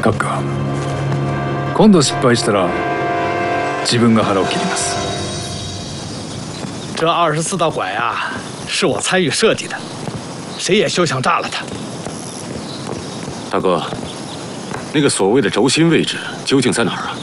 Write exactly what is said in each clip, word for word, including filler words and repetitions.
閣下、今度失敗したら自分が腹を切ります。 这二十四道拐啊，是我参与设计的，谁也休想炸了它。 大哥，那个所谓的轴心位置究竟在哪儿啊？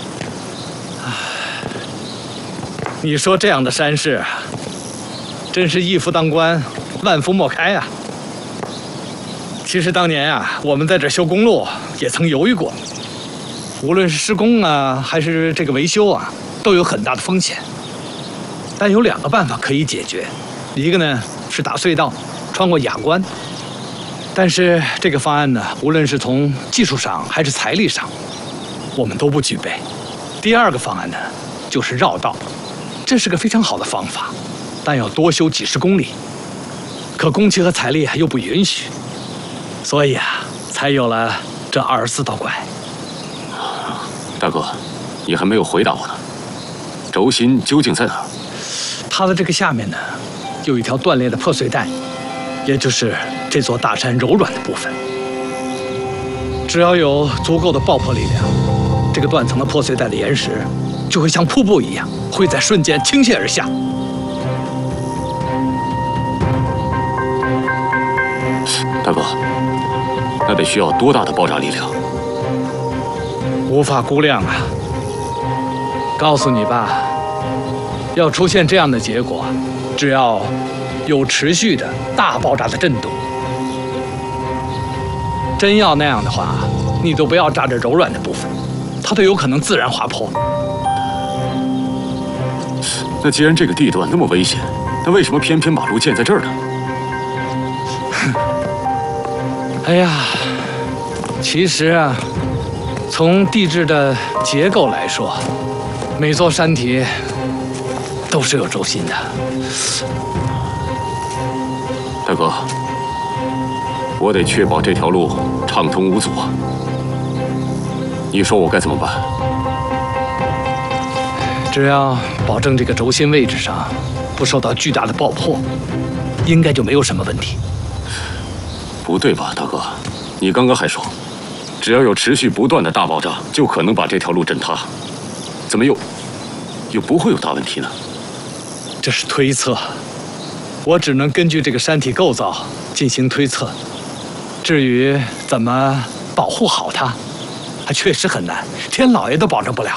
你说这样的山势，真是一夫当关，万夫莫开啊。其实当年啊，我们在这修公路也曾犹豫过，无论是施工啊，还是这个维修啊，都有很大的风险。但有两个办法可以解决，一个呢是打隧道，穿过哑关。但是这个方案呢，无论是从技术上还是财力上，我们都不具备。第二个方案呢，就是绕道，这是个非常好的方法，但要多修几十公里，可工期和财力又不允许，所以啊，才有了这二十四道拐。 大哥，你还没有回答我呢，轴心究竟在哪儿？ 它的这个下面呢，有一条断裂的破碎带，也就是这座大山柔软的部分。只要有足够的爆破力量，这个断层的破碎带的岩石就会像瀑布一样，会在瞬间倾泻而下。 大哥，那得需要多大的爆炸力量？ 无法估量啊！告诉你吧。要出现这样的结果，只要有持续的大爆炸的震动。真要那样的话，你都不要炸这柔软的部分，它都有可能自然滑坡。 那既然这个地段那么危险，那为什么偏偏把路建在这儿呢？ 哎呀，其实啊，从地质的结构来说，每座山体都是有轴心的。 大哥，我得确保这条路畅通无阻啊！你说我该怎么办？ 只要保证这个轴心位置上不受到巨大的爆破，应该就没有什么问题。 不对吧，大哥？你刚刚还说，只要有持续不断的大爆炸，就可能把这条路震塌，怎么又又不会有大问题呢？ 这是推测，我只能根据这个山体构造进行推测。至于怎么保护好它，还确实很难，天老爷都保证不了。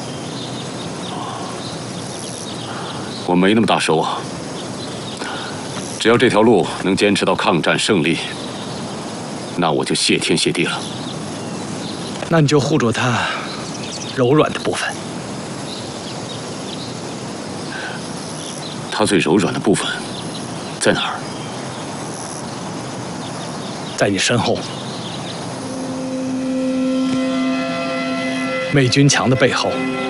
我没那么大手啊，只要这条路能坚持到抗战胜利，那我就谢天谢地了。 那你就护住它柔软的部分。 它最柔软的部分在哪儿？ 在你身后，美军墙的背后。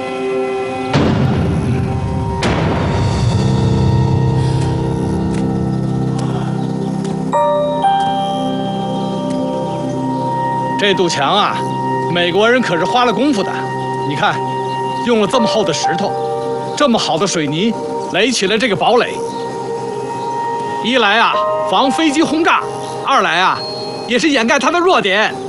这堵墙啊，美国人可是花了功夫的。你看，用了这么厚的石头，这么好的水泥，垒起了这个堡垒。一来啊，防飞机轰炸；二来啊，也是掩盖它的弱点。